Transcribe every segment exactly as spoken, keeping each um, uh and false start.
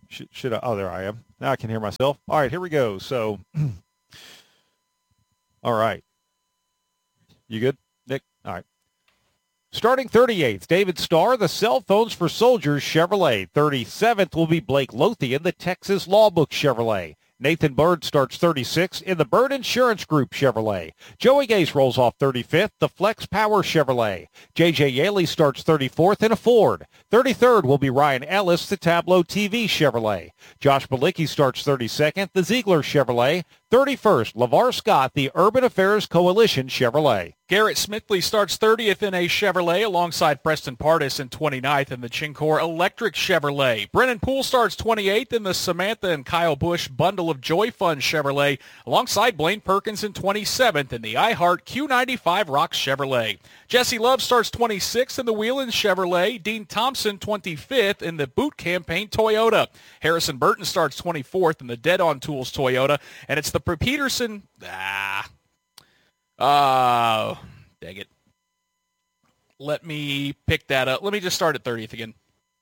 Should, should I? Oh, there I am. Now I can hear myself. All right, here we go. So, all right. You good, Nick? All right. Starting thirty-eighth, David Starr, the Cell Phones for Soldiers Chevrolet. thirty-seventh will be Blake Lothian, the Texas Law Book Chevrolet. Nathan Bird starts thirty-sixth in the Bird Insurance Group Chevrolet. Joey Gase rolls off thirty-fifth, the Flex Power Chevrolet. J J Yaley starts thirty-fourth in a Ford. thirty-third will be Ryan Ellis, the Tableau T V Chevrolet. Josh Balicki starts thirty-second, the Ziegler Chevrolet. thirty-first, LeVar Scott, the Urban Affairs Coalition Chevrolet. Garrett Smithley starts thirtieth in a Chevrolet alongside Preston Pardis in twenty-ninth in the Chincor Electric Chevrolet. Brennan Poole starts twenty-eighth in the Samantha and Kyle Busch Bundle of Joy Fund Chevrolet alongside Blaine Perkins in twenty-seventh in the iHeart Q ninety-five Rocks Chevrolet. Jesse Love starts twenty-sixth in the Wheelan Chevrolet. Dean Thompson twenty-fifth in the Boot Campaign Toyota. Harrison Burton starts twenty-fourth in the Dead On Tools Toyota. And it's the Peterson... Ah... Uh, dang it. Let me pick that up. Let me just start at thirtieth again.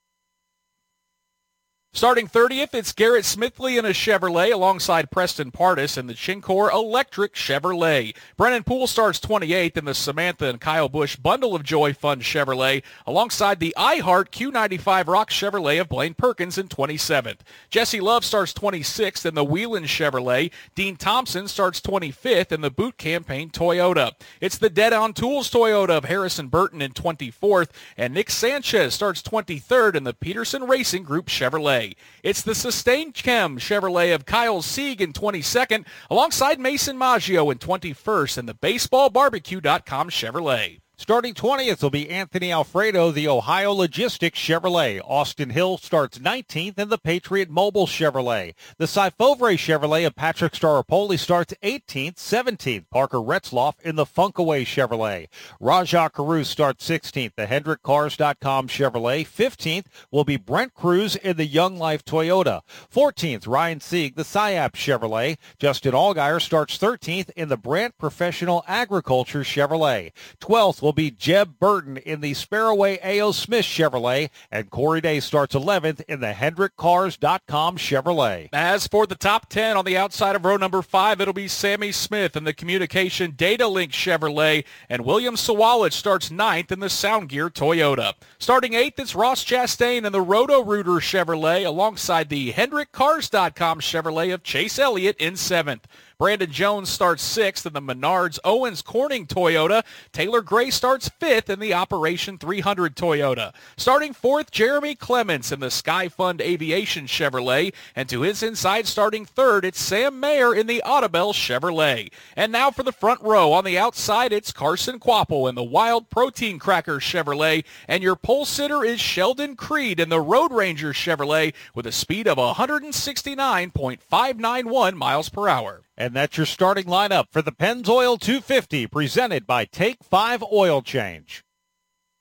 Starting thirtieth, it's Garrett Smithley in a Chevrolet alongside Preston Pardis in the Chincor Electric Chevrolet. Brennan Poole starts twenty-eighth in the Samantha and Kyle Busch Bundle of Joy Fund Chevrolet alongside the iHeart Q ninety-five Rock Chevrolet of Blaine Perkins in twenty-seventh. Jesse Love starts twenty-sixth in the Wheelan Chevrolet. Dean Thompson starts twenty-fifth in the Boot Campaign Toyota. It's the Dead On Tools Toyota of Harrison Burton in twenty-fourth, and Nick Sanchez starts twenty-third in the Peterson Racing Group Chevrolet. It's the Sustain Chem Chevrolet of Kyle Sieg in twenty-second, alongside Mason Maggio in twenty-first in the Baseball Barbecue dot com Chevrolet. Starting twentieth will be Anthony Alfredo, the Ohio Logistics Chevrolet. Austin Hill starts nineteenth in the Patriot Mobile Chevrolet. The Syfovre Chevrolet of Patrick Staropoli starts eighteenth, seventeenth. Parker Retzloff in the Funkaway Chevrolet. Rajah Carew starts sixteenth, the Hendrick Cars dot com Chevrolet. fifteenth will be Brent Cruz in the Young Life Toyota. fourteenth, Ryan Sieg, the Syap Chevrolet. Justin Allgaier starts thirteenth in the Brandt Professional Agriculture Chevrolet. twelfth will be Jeb Burton in the Sparrowway A O. Smith Chevrolet, and Corey Day starts eleventh in the Hendrick Cars dot com Chevrolet. As for the top ten on the outside of row number five, it'll be Sammy Smith in the Communication Data Link Chevrolet, and William Sawalich starts ninth in the Sound Gear Toyota. Starting eighth, it's Ross Chastain in the Roto-Rooter Chevrolet alongside the Hendrick Cars dot com Chevrolet of Chase Elliott in seventh. Brandon Jones starts sixth in the Menards Owens Corning Toyota. Taylor Gray starts fifth in the Operation three hundred Toyota. Starting fourth, Jeremy Clements in the Sky Fund Aviation Chevrolet. And to his inside, starting third, it's Sam Mayer in the Audubel Chevrolet. And now for the front row. On the outside, it's Carson Quapple in the Wild Protein Cracker Chevrolet. And your pole sitter is Sheldon Creed in the Road Ranger Chevrolet with a speed of one sixty-nine point five nine one miles per hour. And that's your starting lineup for the Pennzoil two fifty, presented by Take five Oil Change.